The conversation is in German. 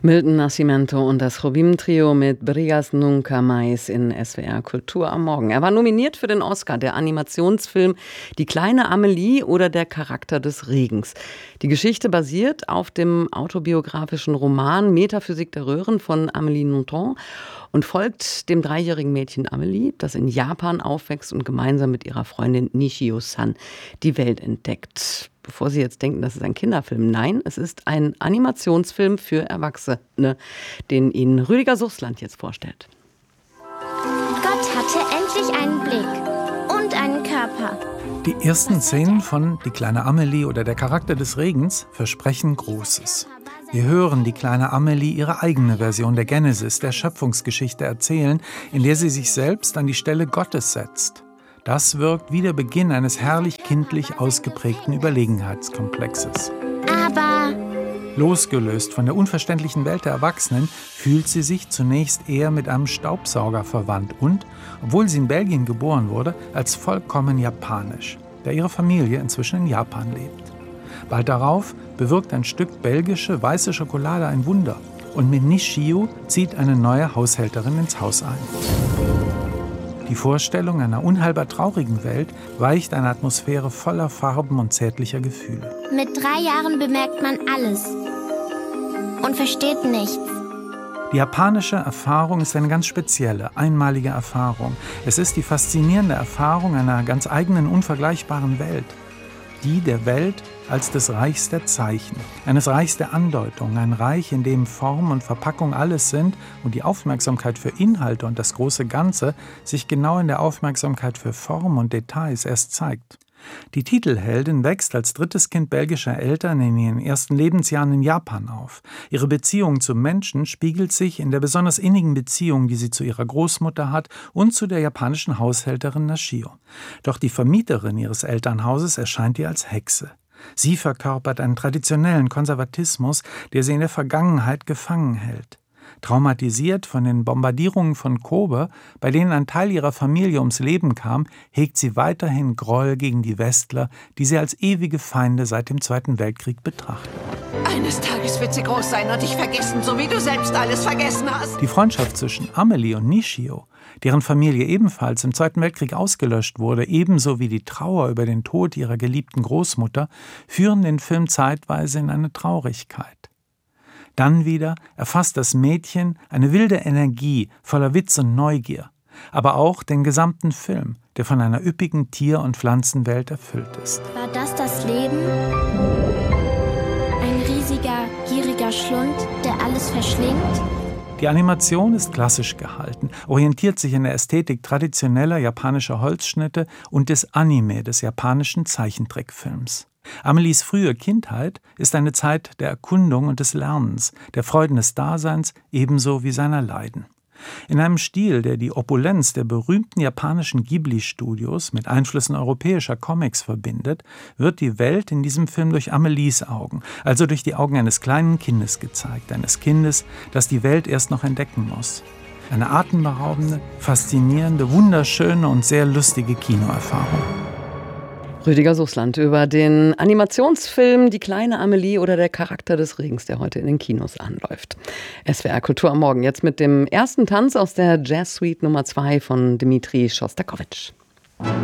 Milton Nascimento und das Jobim-Trio mit Brigas Nunca Mais in SWR Kultur am Morgen. Er war nominiert für den Oscar, der Animationsfilm Die kleine Amelie oder der Charakter des Regens. Die Geschichte basiert auf dem autobiografischen Roman Metaphysik der Röhren von Amélie Nothomb und folgt dem 3-jährigen Mädchen Amelie, das in Japan aufwächst und gemeinsam mit ihrer Freundin Nishio-san die Welt entdeckt. Bevor Sie jetzt denken, das ist ein Kinderfilm. Nein, es ist ein Animationsfilm für Erwachsene, den Ihnen Rüdiger Suchsland jetzt vorstellt. Gott hatte endlich einen Blick und einen Körper. Die ersten Szenen von Die kleine Amelie oder der Charakter des Regens versprechen Großes. Wir hören die kleine Amelie ihre eigene Version der Genesis, der Schöpfungsgeschichte erzählen, in der sie sich selbst an die Stelle Gottes setzt. Das wirkt wie der Beginn eines herrlich kindlich ausgeprägten Überlegenheitskomplexes. Aber losgelöst von der unverständlichen Welt der Erwachsenen fühlt sie sich zunächst eher mit einem Staubsauger verwandt und, obwohl sie in Belgien geboren wurde, als vollkommen japanisch, da ihre Familie inzwischen in Japan lebt. Bald darauf bewirkt ein Stück belgische weiße Schokolade ein Wunder und mit Nishio zieht eine neue Haushälterin ins Haus ein. Die Vorstellung einer unheilbar traurigen Welt weicht einer Atmosphäre voller Farben und zärtlicher Gefühle. mit 3 Jahren bemerkt man alles und versteht nichts. Die japanische Erfahrung ist eine ganz spezielle, einmalige Erfahrung. Es ist die faszinierende Erfahrung einer ganz eigenen, unvergleichbaren Welt. Die der Welt als des Reichs der Zeichen, eines Reichs der Andeutung, ein Reich, in dem Form und Verpackung alles sind und die Aufmerksamkeit für Inhalte und das große Ganze sich genau in der Aufmerksamkeit für Form und Details erst zeigt. Die Titelheldin wächst als 3. Kind belgischer Eltern in ihren ersten Lebensjahren in Japan auf. Ihre Beziehung zum Menschen spiegelt sich in der besonders innigen Beziehung, die sie zu ihrer Großmutter hat und zu der japanischen Haushälterin Nashio. Doch die Vermieterin ihres Elternhauses erscheint ihr als Hexe. Sie verkörpert einen traditionellen Konservatismus, der sie in der Vergangenheit gefangen hält. Traumatisiert von den Bombardierungen von Kobe, bei denen ein Teil ihrer Familie ums Leben kam, hegt sie weiterhin Groll gegen die Westler, die sie als ewige Feinde seit dem Zweiten Weltkrieg betrachtet. Eines Tages wird sie groß sein und dich vergessen, so wie du selbst alles vergessen hast. Die Freundschaft zwischen Amelie und Nishio, deren Familie ebenfalls im Zweiten Weltkrieg ausgelöscht wurde, ebenso wie die Trauer über den Tod ihrer geliebten Großmutter, führen den Film zeitweise in eine Traurigkeit. Dann wieder erfasst das Mädchen eine wilde Energie voller Witz und Neugier, aber auch den gesamten Film, der von einer üppigen Tier- und Pflanzenwelt erfüllt ist. War das Leben? Ein riesiger, gieriger Schlund, der alles verschlingt? Die Animation ist klassisch gehalten, orientiert sich in der Ästhetik traditioneller japanischer Holzschnitte und des Anime, des japanischen Zeichentrickfilms. Amelies frühe Kindheit ist eine Zeit der Erkundung und des Lernens, der Freuden des Daseins ebenso wie seiner Leiden. In einem Stil, der die Opulenz der berühmten japanischen Ghibli-Studios mit Einflüssen europäischer Comics verbindet, wird die Welt in diesem Film durch Amelies Augen, also durch die Augen eines kleinen Kindes gezeigt, eines Kindes, das die Welt erst noch entdecken muss. Eine atemberaubende, faszinierende, wunderschöne und sehr lustige Kinoerfahrung. Rüdiger Suchsland über den Animationsfilm Die kleine Amelie oder der Charakter des Regens, der heute in den Kinos anläuft. SWR Kultur am Morgen, jetzt mit dem ersten Tanz aus der Jazz Suite Nummer 2 von Dmitri Schostakowitsch.